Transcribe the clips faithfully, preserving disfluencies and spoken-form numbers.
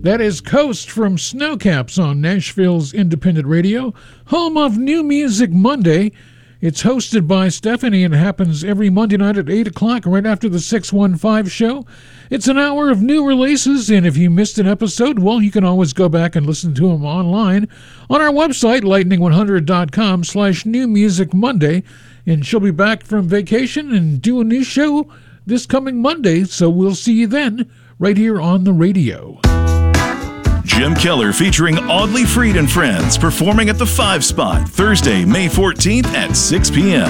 That is Coast from Snowcaps on Nashville's Independent Radio, home of New Music Monday. It's hosted by Stephanie and happens every Monday night at eight o'clock right after the six one five show. It's an hour of new releases, and if you missed an episode, well, you can always go back and listen to them online on our website, lightning one hundred dot com slash New Music Monday. And she'll be back from vacation and do a new show this coming Monday, so we'll see you then right here on the radio. Jim Keller featuring Audley Freed and Friends performing at the Five Spot Thursday, May fourteenth at six p.m.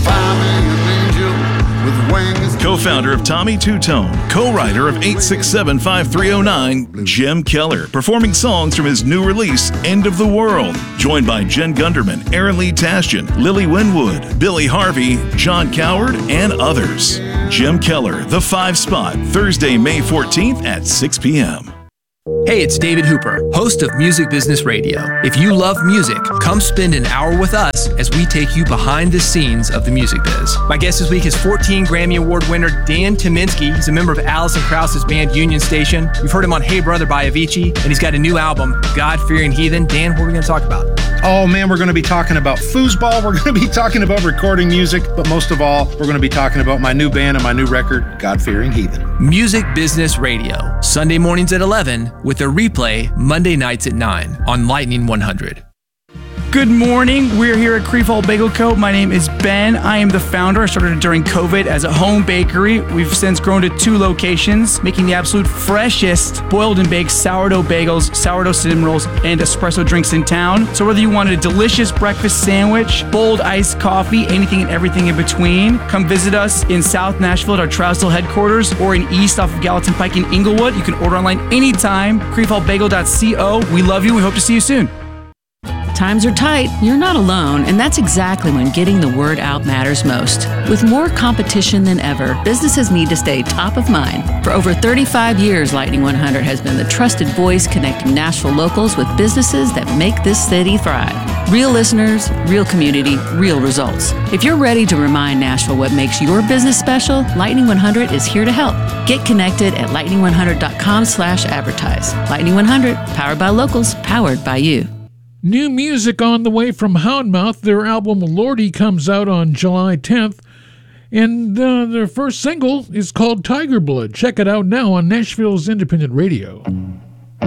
Co-founder of Tommy Two-Tone, co-writer of eight six seven, five three oh nine, Jim Keller, performing songs from his new release, End of the World. Joined by Jen Gunderman, Aaron Lee Tasjan, Lily Winwood, Billy Harvey, John Coward, and others. Jim Keller, The Five Spot, Thursday, May fourteenth at six p.m. Hey, it's David Hooper, host of Music Business Radio. If you love music, come spend an hour with us as we take you behind the scenes of the music biz. My guest this week is fourteen Grammy Award winner Dan Tyminski. He's a member of Alison Krauss's band Union Station. You've heard him on Hey Brother by Avicii, and he's got a new album, God-Fearing Heathen. Dan, what are we going to talk about? Oh man, we're going to be talking about foosball, we're going to be talking about recording music, but most of all, we're going to be talking about my new band and my new record, God-Fearing Heathen. Music Business Radio, Sunday mornings at eleven, with a replay Monday nights at nine on Lightning one hundred. Good morning. We're here at Creefall Bagel Co. My name is Ben. I am the founder. I started during COVID as a home bakery. We've since grown to two locations, making the absolute freshest boiled and baked sourdough bagels, sourdough cinnamon rolls, and espresso drinks in town. So whether you want a delicious breakfast sandwich, bold iced coffee, anything and everything in between, come visit us in South Nashville at our Trousdale headquarters or in East off of Gallatin Pike in Inglewood. You can order online anytime, creefall bagel dot co. We love you. We hope to see you soon. Times are tight, you're not alone, and that's exactly when getting the word out matters most. With more competition than ever, businesses need to stay top of mind. For over thirty-five years, Lightning one hundred has been the trusted voice connecting Nashville locals with businesses that make this city thrive. Real listeners, real community, real results. If you're ready to remind Nashville what makes your business special, Lightning one hundred is here to help. Get connected at lightning one hundred dot com slash advertise. Lightning one hundred, powered by locals, powered by you. New music on the way from Houndmouth. Their album Lordy comes out on July tenth, and uh, their first single is called Tiger Blood. Check it out now on Nashville's Independent Radio.